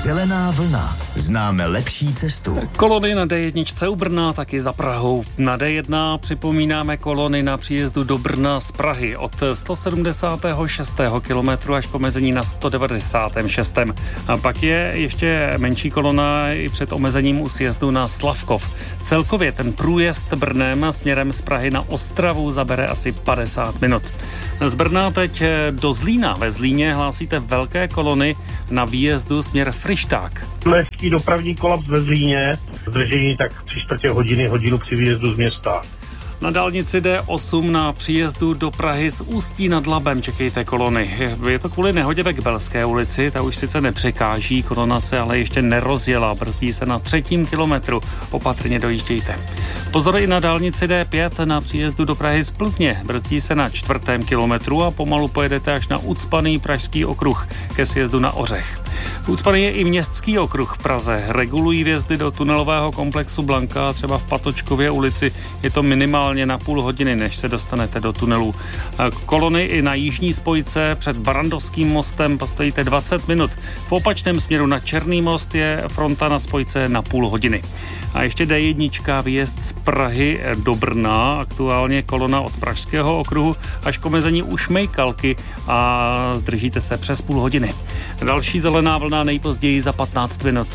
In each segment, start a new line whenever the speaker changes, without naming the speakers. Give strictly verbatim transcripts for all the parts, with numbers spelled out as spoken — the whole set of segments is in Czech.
Zelená vlna. Známe lepší cestu.
Kolony na dé jedna u Brna, taky za Prahou. Na dé jedna připomínáme kolony na příjezdu do Brna z Prahy od sto sedmdesát šest kilometru až k omezení na sto devadesát šest. A pak je ještě menší kolona i před omezením u sjezdu na Slavkov. Celkově ten průjezd Brnem směrem z Prahy na Ostravu zabere asi padesát minut. Z Brna teď do Zlína. Ve Zlíně hlásíte velké kolony na výjezdu směr Fryšták.
Lehký dopravní kolaps ve Zlíně, zdržení tak tři čtvrtě hodiny, hodinu při výjezdu z města.
Na dálnici dé osm na příjezdu do Prahy z Ústí nad Labem čekejte kolony. Je to kvůli nehodě ve Kbelské ulici, ta už sice nepřekáží, kolona se ale ještě nerozjela, brzdí se na třetím kilometru, opatrně dojíždějte. Pozor i na dálnici dé pět na příjezdu do Prahy z Plzně, brzdí se na čtvrtém kilometru a pomalu pojedete až na ucpaný Pražský okruh ke sjezdu na Ořech. Ucpaný je i městský okruh v Praze, regulují vjezdy do tunelového komplexu Blanka, třeba v Patočkově ulici je to minimálně na půl hodiny, než se dostanete do tunelu. Kolony i na jižní spojce před Barandovským mostem postojíte dvacet minut. V opačném směru na Černý most je fronta na spojce na půl hodiny. A ještě dé jedna výjezd z Prahy do Brna, aktuálně kolona od Pražského okruhu až k omezení u Šmejkalky a zdržíte se přes půl hodiny. Další zelená vlna nejpozději za patnáct minut.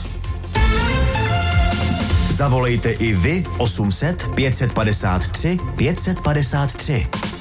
Zavolejte i vy osm set pět set padesát tři pět set padesát tři.